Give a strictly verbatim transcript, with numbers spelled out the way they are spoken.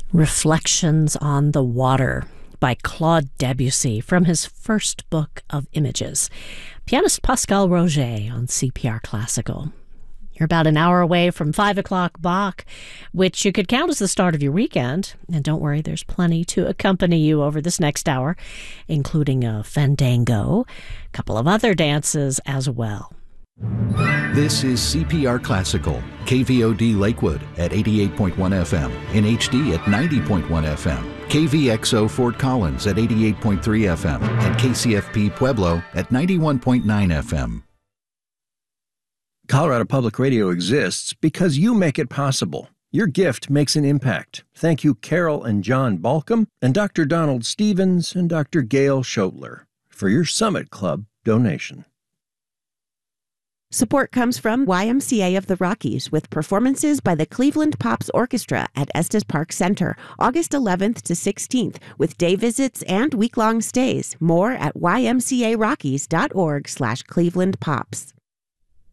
Reflections on the Water by Claude Debussy from his first book of images. Pianist Pascal Roget on C P R Classical. You're about an hour away from five o'clock Bach, which you could count as the start of your weekend. And don't worry, there's plenty to accompany you over this next hour, including a fandango, a couple of other dances as well. This is C P R Classical, K V O D Lakewood at eighty-eight point one F M, in H D at ninety point one F M, K V X O Fort Collins at eighty-eight point three F M, and K C F P Pueblo at ninety-one point nine F M. Colorado Public Radio exists because you make it possible. Your gift makes an impact. Thank you, Carol and John Balcom, and Doctor Donald Stevens and Doctor Gail Schotler for your Summit Club donation. Support comes from Y M C A of the Rockies with performances by the Cleveland Pops Orchestra at Estes Park Center, August eleventh to sixteenth, with day visits and week-long stays. More at y m c a rockies dot org slash Cleveland Pops.